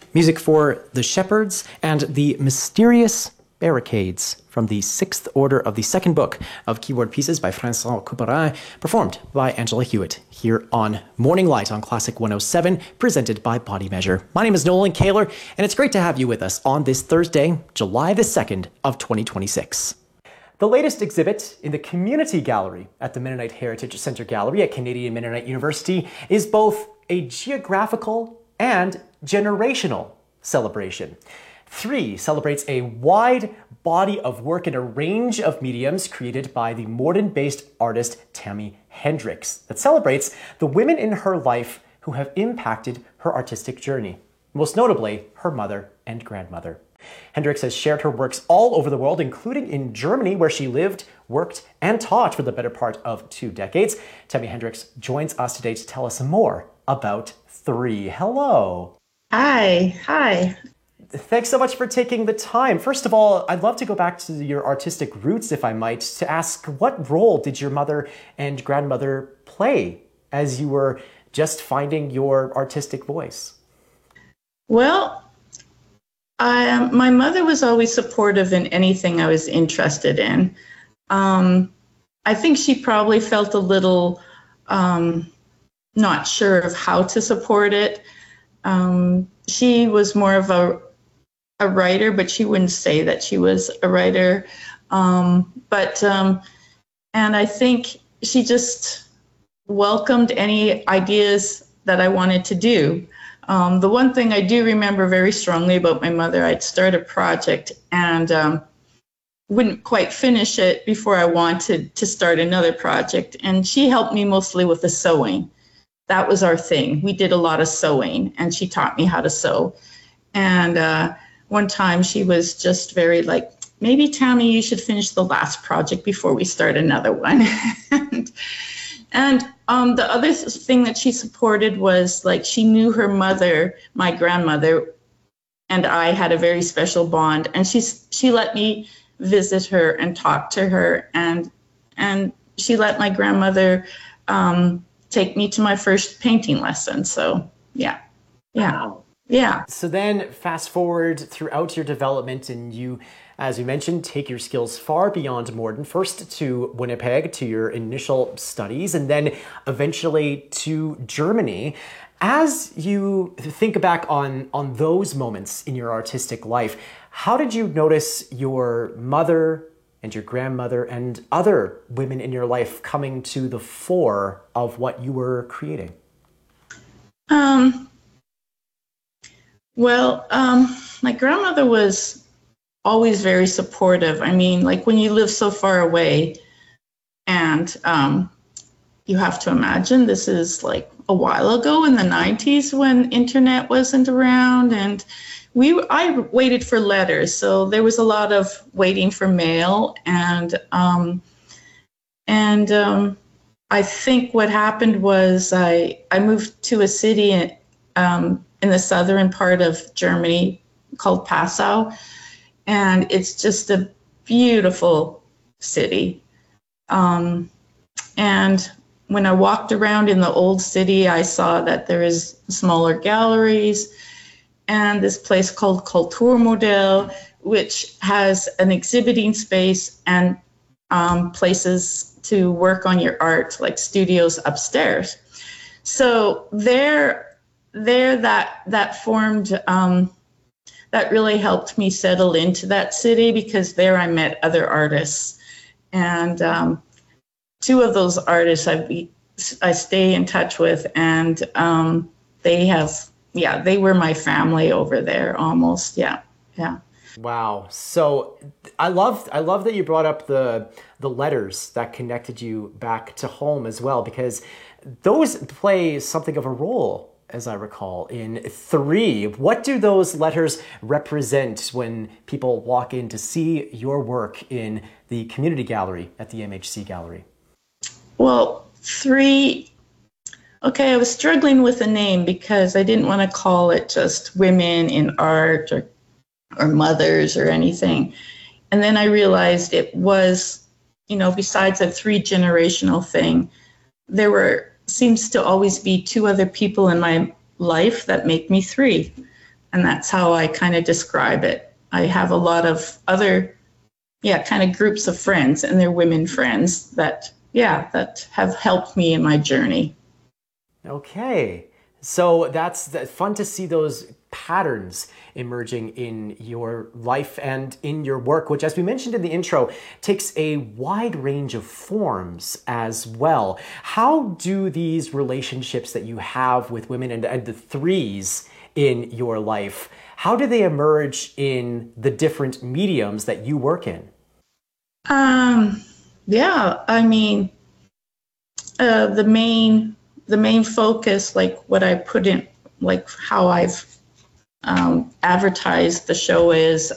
Music for The Shepherds and The Mysterious Barricades from the Sixth Order of the Second Book of Keyboard Pieces by Vincent Couperin, performed by Angela Hewitt here on Morning Light on Classic 107, presented by Body Measure. My name is Nolan Kaler, and it's great to have you with us on this Thursday, July the 2nd of 2026. The latest exhibit in the Community Gallery at the Mennonite Heritage Center Gallery at Canadian Mennonite University is both a geographical and generational celebration. 3 celebrates a wide body of work in a range of mediums created by the Morden-based artist Tammy Hendricks that celebrates the women in her life who have impacted her artistic journey, most notably her mother and grandmother. Hendricks has shared her works all over the world, including in Germany, where she lived, worked, and taught for the better part of 2 decades. Tammy Hendricks joins us today to tell us more about 3. Hello. Hi. Thanks so much for taking the time. First of all, I'd love to go back to your artistic roots, if I might, to ask what role did your mother and grandmother play as you were just finding your artistic voice? Well, my mother was always supportive in anything I was interested in. I think she probably felt a little not sure of how to support it. She was more of a writer, but she wouldn't say that she was a writer. And I think she just welcomed any ideas that I wanted to do. The one thing I do remember very strongly about my mother, I'd start a project and wouldn't quite finish it before I wanted to start another project. And she helped me mostly with the sewing. That was our thing. We did a lot of sewing, and she taught me how to sew. And one time she was just very like, maybe Tammy, you should finish the last project before we start another one. and the other thing that she supported was like, she knew her mother, my grandmother, and I had a very special bond. And she let me visit her and talk to her. And she let my grandmother take me to my first painting lesson. So yeah. Wow. Yeah. So then fast forward throughout your development, and you, as you mentioned, take your skills far beyond Morden, first to Winnipeg to your initial studies, and then eventually to Germany. As you think back on those moments in your artistic life, how did you notice your mother and your grandmother and other women in your life coming to the fore of what you were creating? My grandmother was always very supportive. I mean, like when you live so far away and you have to imagine this is like a while ago in the 90s when internet wasn't around, and I waited for letters, so there was a lot of waiting for mail, and I think what happened was I moved to a city in the southern part of Germany called Passau, and it's just a beautiful city. And when I walked around in the old city, I saw that there is smaller galleries and this place called Kulturmodell, which has an exhibiting space and places to work on your art, like studios upstairs. So that formed, that really helped me settle into that city, because there I met other artists. And 2 of those artists I stay in touch with, and they were my family over there almost. Yeah. Wow. So I love that you brought up the letters that connected you back to home as well, because those play something of a role, as I recall, in 3. What do those letters represent when people walk in to see your work in the community gallery at the MHC Gallery? Well, 3, okay, I was struggling with a name because I didn't want to call it just women in art or mothers or anything. And then I realized it was, besides a 3-generational thing, there seems to always be 2 other people in my life that make me 3. And that's how I kind of describe it. I have a lot of other, kind of groups of friends, and they're women friends that have helped me in my journey. Okay. So that's fun to see those patterns emerging in your life and in your work, which, as we mentioned in the intro, takes a wide range of forms as well. How do these relationships that you have with women and the threes in your life, how do they emerge in the different mediums that you work in? I mean, the main focus, like what I put in, like how I've advertised the show is